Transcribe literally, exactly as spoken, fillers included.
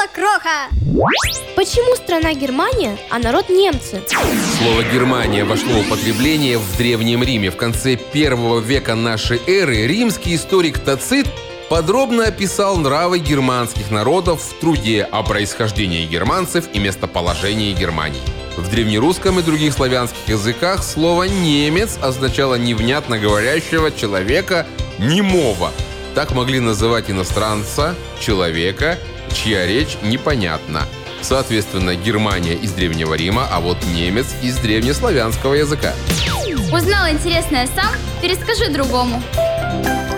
Кроха! Почему страна Германия, а народ немцы? Слово «Германия» вошло в употребление в Древнем Риме. В конце первого века нашей эры римский историк Тацит подробно описал нравы германских народов в труде о происхождении германцев и местоположении Германии. В древнерусском и других славянских языках слово «немец» означало невнятно говорящего человека немого. Так могли называть иностранца, человека, чья речь непонятна. Соответственно, Германия из Древнего Рима, а вот немец из древнеславянского языка. Узнал интересное сам? Перескажи другому.